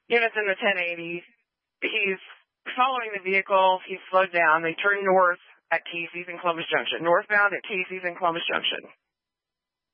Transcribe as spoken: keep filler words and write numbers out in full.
Units in the ten eighty. He's following the vehicle. He's slowed down. They turn north at Casey's and Columbus Junction. Northbound at Casey's and Columbus Junction.